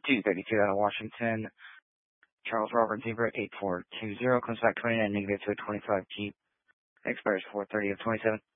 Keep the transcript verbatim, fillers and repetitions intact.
two thirty-two out of Washington. Charles Robert Zebra eight four two zero comes back twenty-nine negative to a twenty-five Jeep. Expires four thirty of twenty-seven.